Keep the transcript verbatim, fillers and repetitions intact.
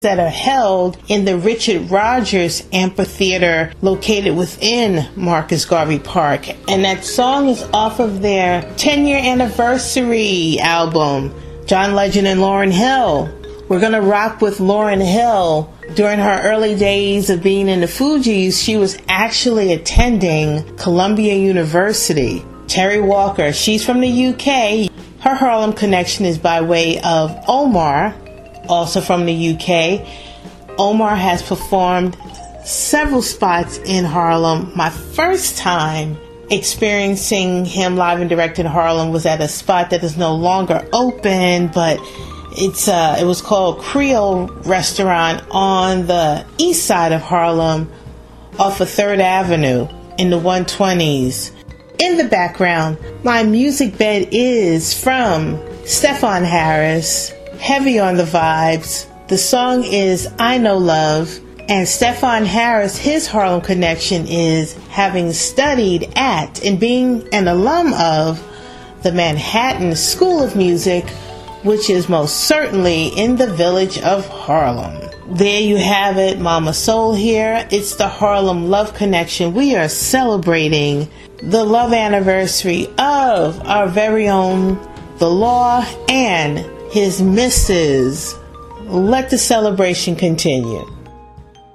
that are held in the Richard Rogers Amphitheater located within Marcus Garvey Park. And that song is off of their ten-year anniversary album, John Legend and Lauryn Hill. We're going to rock with Lauryn Hill. During her early days of being in the Fugees, she was actually attending Columbia University. Terry Walker, she's from the U K. Her Harlem connection is by way of Omar, also from the U K. Omar has performed several spots in Harlem. My first time experiencing him live and direct in Harlem was at a spot that is no longer open, but it's uh, it was called Creole Restaurant on the east side of Harlem off of third Avenue in the one twenties. In the background, my music bed is from Stephon Harris, Heavy on the Vibes. The song is I Know Love. And Stephon Harris, his Harlem connection is having studied at and being an alum of the Manhattan School of Music, which is most certainly in the village of Harlem. There you have it, Mama Soul here. It's the Harlem Love Connection. We are celebrating the love anniversary of our very own The Law and his Missus Let the celebration continue.